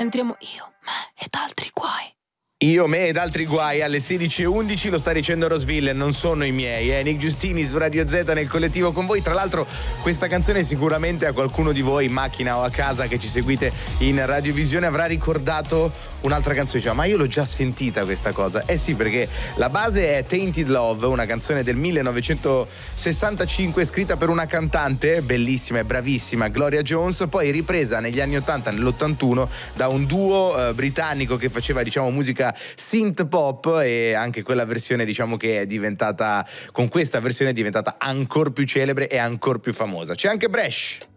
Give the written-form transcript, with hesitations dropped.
Entriamo io, me ed altri guai. Io, me ed altri guai alle 16:11, lo sta dicendo Rosville, non sono i miei. Nick Giustini su Radio Z nel collettivo con voi. Tra l'altro questa canzone sicuramente a qualcuno di voi in macchina o a casa che ci seguite in radiovisione avrà ricordato un'altra canzone. Diceva, ma io l'ho già sentita questa cosa. Eh sì, perché la base è Tainted Love, una canzone del 1965 scritta per una cantante bellissima e bravissima, Gloria Jones, poi ripresa negli anni 80, nell'81 da un duo britannico che faceva, diciamo, musica synth pop, e anche quella versione, diciamo, che è diventata, con questa versione è diventata ancora più celebre e ancora più famosa. C'è anche Bresh.